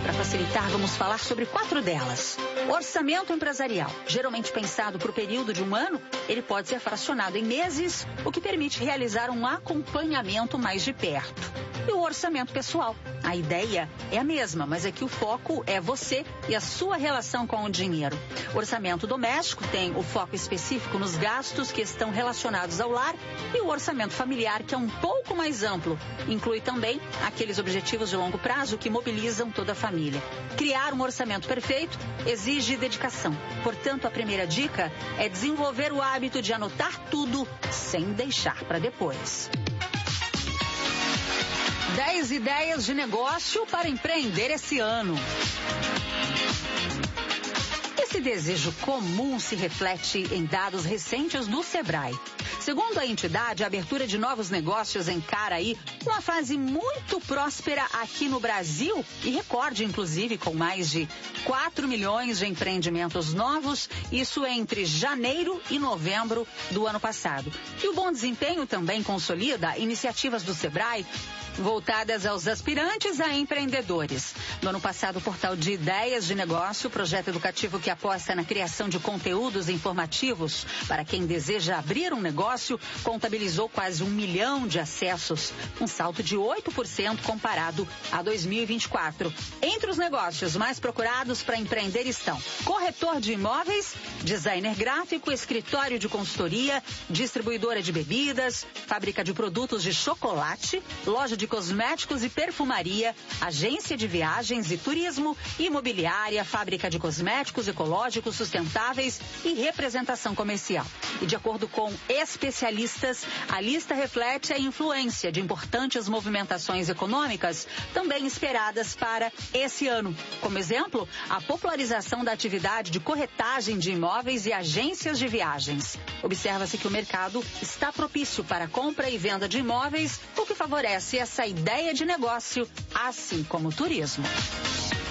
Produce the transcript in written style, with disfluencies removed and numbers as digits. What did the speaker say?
Para facilitar, vamos falar sobre 4 delas. Orçamento empresarial. Geralmente pensado para o período de um ano, ele pode ser fracionado em meses, o que permite realizar um acompanhamento mais de perto. E o orçamento pessoal. A ideia é a mesma, mas aqui o foco é você e a sua relação com o dinheiro. O orçamento doméstico tem o foco específico nos gastos que estão relacionados ao lar e o orçamento familiar, que é um pouco mais amplo. Inclui também aqueles objetivos de longo prazo que mobilizam toda a família. Criar um orçamento perfeito exige dedicação. Portanto, a primeira dica é desenvolver o hábito de anotar tudo sem deixar para depois. 10 ideias de negócio para empreender esse ano. Esse desejo comum se reflete em dados recentes do Sebrae. Segundo a entidade, a abertura de novos negócios encara aí uma fase muito próspera aqui no Brasil e recorde, inclusive, com mais de 4 milhões de empreendimentos novos, isso entre janeiro e novembro do ano passado. E o bom desempenho também consolida iniciativas do Sebrae voltadas aos aspirantes a empreendedores. No ano passado, o Portal de Ideias de Negócio, projeto educativo que aposta na criação de conteúdos informativos para quem deseja abrir um negócio, contabilizou quase 1 milhão de acessos, um salto de 8% comparado a 2024. Entre os negócios mais procurados para empreender estão corretor de imóveis, designer gráfico, escritório de consultoria, distribuidora de bebidas, fábrica de produtos de chocolate, loja de cosméticos e perfumaria, agência de viagens e turismo, imobiliária, fábrica de cosméticos ecológicos sustentáveis e representação comercial. E de acordo com especialistas, a lista reflete a influência de importantes movimentações econômicas também esperadas para esse ano. Como exemplo, a popularização da atividade de corretagem de imóveis e agências de viagens. Observa-se que o mercado está propício para a compra e venda de imóveis, o que favorece essa ideia de negócio, assim como o turismo.